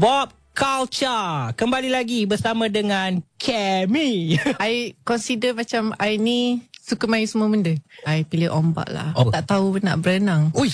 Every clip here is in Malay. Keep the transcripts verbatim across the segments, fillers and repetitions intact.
Bob Culture kembali lagi bersama dengan Kemi. I consider macam I ni suka main semua benda. I pilih ombak lah. Oh. Tak tahu nak berenang. Ui,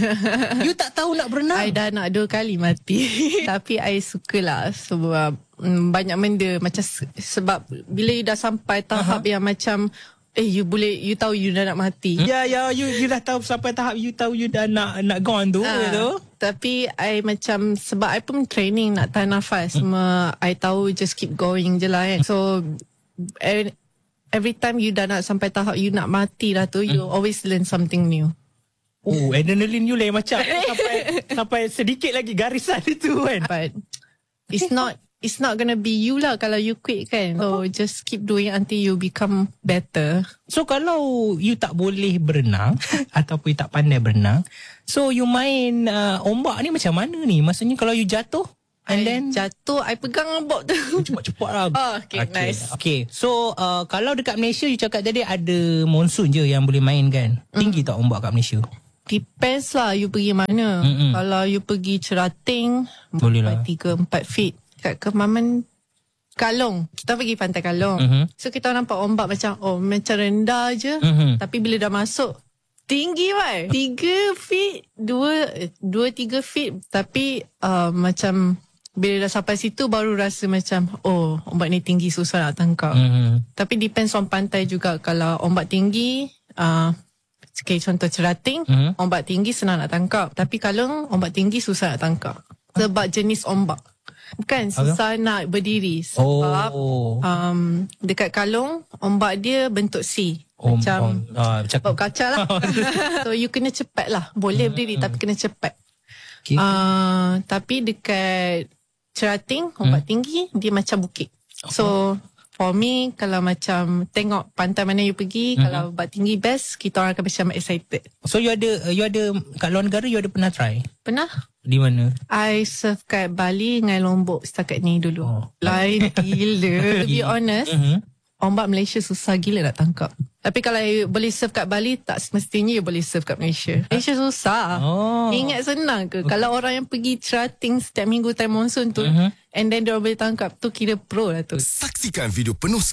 you tak tahu nak berenang? I dah nak dua kali mati. Tapi I suka lah sebab mm, banyak benda macam se- sebab bila you dah sampai tahap uh-huh. yang macam eh you boleh you tahu you dah nak mati. Ya ya you you dah tahu sampai tahap you tahu you dah nak nak gone tu uh, tu. Tapi I macam sebab I pun training nak tahan nafas. Semua I tahu just keep going je lah kan. So every, every time you dah nak sampai tahap you nak mati lah tu, you always learn something new. Oh, adrenaline you lain macam sampai sampai sedikit lagi garisan itu kan. But it's not it's not gonna be you lah kalau you quit kan. So just keep doing until you become better. So kalau you tak boleh berenang ataupun you tak pandai berenang, so you main uh, ombak ni macam mana ni? Maksudnya kalau you jatuh and I then jatuh, I pegang ombak tu. cepat-cepat lah. Oh, okay, okay, nice. Okay, so uh, kalau dekat Malaysia you cakap tadi ada monsun je yang boleh main kan? Tinggi mm. tak ombak kat Malaysia? Depends lah you pergi mana. Mm-mm. Kalau you pergi Cerating, boleh lah tiga empat feet. Kat Kemaman Kalong, kita pergi pantai Kalong. Mm-hmm. So kita nampak ombak macam oh macam rendah je. Mm-hmm. Tapi bila dah masuk tinggi kan. tiga feet, dua dua tiga feet. Tapi uh, macam bila dah sampai situ baru rasa macam oh ombak ni tinggi, susah nak tangkap. Mm-hmm. Tapi depends on pantai juga. Kalau ombak tinggi, uh, okay, contoh Cerating, mm-hmm. ombak tinggi senang nak tangkap. Tapi Kalong ombak tinggi susah nak tangkap. Sebab jenis ombak. Bukan susah nak berdiri. Sebab oh. um, dekat Kalong ombak dia bentuk C. Oh, macam oh, uh, Bob kaca lah. So you kena cepat lah. Boleh berdiri hmm. tapi kena cepat. Okay. Uh, tapi dekat Cerating ombak hmm. tinggi, dia macam bukit. So for me, kalau macam tengok pantai mana you pergi, hmm. kalau ombak tinggi best, kita orang akan macam excited. So you ada you ada kat luar negara you ada pernah try? Pernah. Di mana? I surf kat Bali dengan Lombok setakat ni dulu. Oh. Lain gila. To be honest, mm-hmm. ombak Malaysia susah gila nak tangkap. Tapi kalau you boleh surf kat Bali, tak semestinya you boleh surf kat Malaysia. Malaysia susah. Oh. Ingat senang ke? Okay. Kalau orang yang pergi Cerating setiap minggu time monsoon tu, mm-hmm. and then dia boleh tangkap, tu kira pro lah tu. Saksikan video penuh